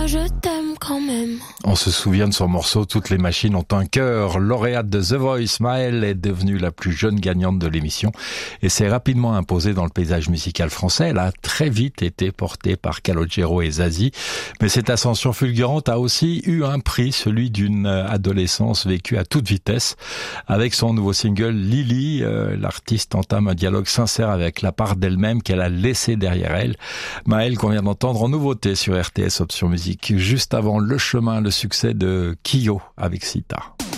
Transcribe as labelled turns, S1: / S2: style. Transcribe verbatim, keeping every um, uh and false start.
S1: je t'aime quand même.
S2: On se souvient de son morceau « Toutes les machines ont un cœur ». Lauréate de The Voice, Maëlle est devenue la plus jeune gagnante de l'émission et s'est rapidement imposée dans le paysage musical français. Elle a très vite été portée par Calogero et Zazie. Mais cette ascension fulgurante a aussi eu un prix, celui d'une adolescence vécue à toute vitesse. Avec son nouveau single « Lily », euh, l'artiste entame un dialogue sincère avec la part d'elle-même qu'elle a laissée derrière elle. Maëlle qu'on vient d'entendre en nouveauté sur R T S Option Musique. Juste avant Le Chemin, le succès de Kyo avec Sita.